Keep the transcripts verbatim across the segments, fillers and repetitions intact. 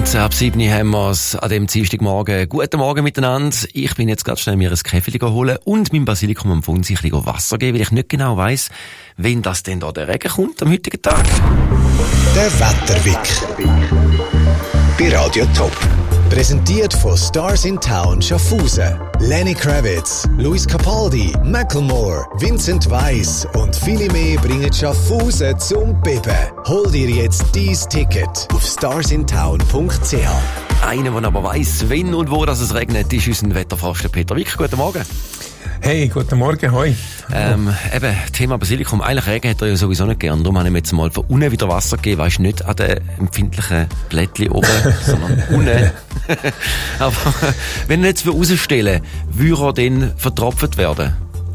fünfzehn ab sieben haben wir es an dem Dienstagmorgen. Guten Morgen miteinander. Ich bin jetzt ganz schnell mir ein Käffchen holen und meinem Basilikum am Fund sich ein bisschen Wasser geben, weil ich nicht genau weiss, wenn das denn da der Regen kommt am heutigen Tag. Der Wetterwick bei Radio Top. Präsentiert von Stars in Town Schaffhausen. Lenny Kravitz, Luis Capaldi, Macklemore, Vincent Weiss und viele mehr bringen Schaffhausen zum Beben. Hol dir jetzt dein Ticket auf starsintown punkt c h. Einer, der aber weiss, wenn und wo dass es regnet, ist unser Wetterfrost Peter Wick. Guten Morgen. Hey, guten Morgen, hoi. Ähm, eben, Thema Basilikum. Eigentlich Regen hat er ja sowieso nicht gern. Darum habe ich mir jetzt mal von unten wieder Wasser gegeben. Weisst nicht an den empfindlichen Blättchen oben, sondern unten. Aber wenn wir jetzt rausstellen, würde er dann vertropft werden?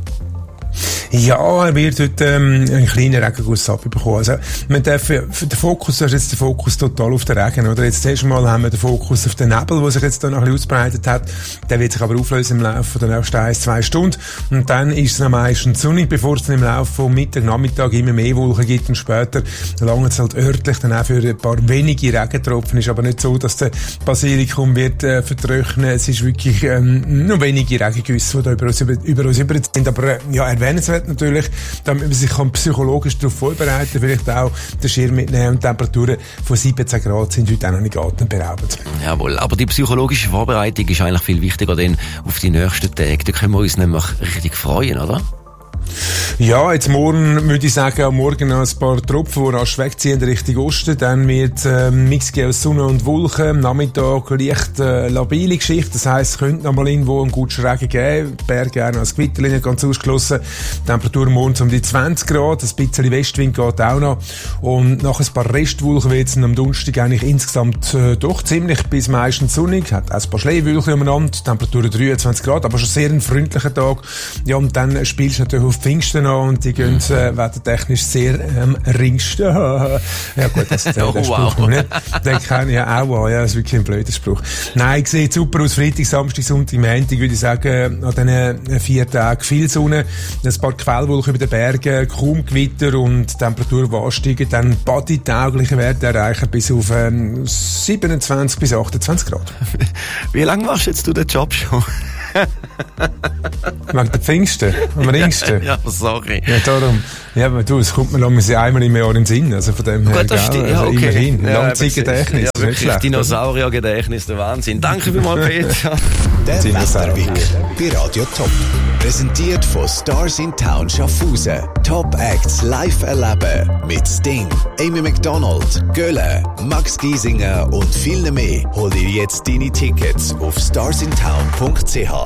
Ja, er wird heute ähm, einen kleinen Regenguss abbekommen. Also, man darf, für den Fokus, du hast jetzt den Fokus total auf den Regen, oder? Jetzt zuerst mal haben wir den Fokus auf den Nebel, der sich jetzt da noch ein bisschen ausbreitet hat. Der wird sich aber auflösen im Laufe der nächsten ein, zwei Stunden. Und dann ist es am meisten sonnig, bevor es dann im Laufe vom Mittag, Nachmittag immer mehr Wolken gibt und später lange es halt örtlich dann auch für ein paar wenige Regentropfen. Ist aber nicht so, dass der Basilikum wird äh, vertrocknen. Es ist wirklich ähm, nur wenige Regengüsse, die da über uns über, über uns über sind. Aber äh, ja, erwähnenswert natürlich, damit man sich kann psychologisch darauf vorbereiten kann, vielleicht auch den Schirm mitnehmen, und Temperaturen von siebzehn Grad sind heute auch noch nicht atemberaubend. Jawohl, aber die psychologische Vorbereitung ist eigentlich viel wichtiger denn auf die nächsten Tage. Da können wir uns nämlich richtig freuen, oder? Ja, jetzt morgen würde ich sagen, am Morgen noch ein paar Tropfen, die rasch wegziehen Richtung Osten. Dann wird ähm, Mix aus Sonne und Wolken. Am Nachmittag leicht äh, labile Geschichte. Das heisst, es könnte noch mal irgendwo einen guten Regen geben. Die Berge gerne als Gewitter, nicht ganz ausgeschlossen. Temperatur morgens um die zwanzig Grad. Ein bisschen Westwind geht auch noch. Und nach ein paar Restwolken wird es am Donnerstag eigentlich insgesamt äh, doch ziemlich bis meistens sonnig. Hat auch ein paar Schleierwolken umeinander. Temperatur dreiundzwanzig Grad, aber schon sehr ein freundlicher Tag. Ja, und dann spielst du natürlich auf Pfingsten an und die gehen äh, wettertechnisch sehr ähm, ringsten. Ja gut, das ist der, oh, der Spruch wow. nicht. Den kenne ich ja auch an. Ja, das ist wirklich ein blöder Spruch. Nein, sieht super aus. Freitag, Samstag, Sonntag, Montag würde ich sagen, an diesen vier Tagen viel Sonne, ein paar Quellwolken über den Bergen, kaum Gewitter und die Temperatur ansteigen, dann badetaugliche Werte erreichen bis auf ähm, siebenundzwanzig bis achtundzwanzig Grad. Wie lange machst jetzt du den Job schon? Wegen der Pfingsten, am ringsten. Ja, sorry. Ja, darum. Ja, aber du, es kommt mir lang einmal im Jahr in den Sinn, also von dem her, gut, das stimmt. Ja, also okay. immerhin. Ja, Langzeitgedächtnis. Ja, wirklich, Dinosauriergedächtnis, der Wahnsinn. Danke vielmals, Peter. Der Wetterwick bei Radio Top. Präsentiert von Stars in Town Schaffhausen. Top Acts live erleben mit Sting, Amy McDonald, Gölle, Max Giesinger und vielen mehr. Hol dir jetzt deine Tickets auf starsintown punkt c h.